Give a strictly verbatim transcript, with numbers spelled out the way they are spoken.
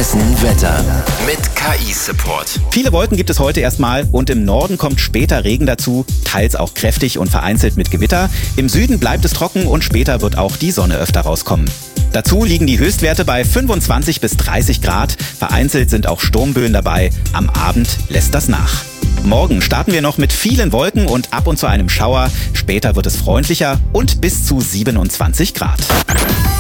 Hessen Wetter mit K I-Support. Viele Wolken gibt es heute erstmal und im Norden kommt später Regen dazu, teils auch kräftig und vereinzelt mit Gewitter. Im Süden bleibt es trocken und später wird auch die Sonne öfter rauskommen. Dazu liegen die Höchstwerte bei fünfundzwanzig bis dreißig Grad. Vereinzelt sind auch Sturmböen dabei. Am Abend lässt das nach. Morgen starten wir noch mit vielen Wolken und ab und zu einem Schauer. Später wird es freundlicher und bis zu siebenundzwanzig Grad.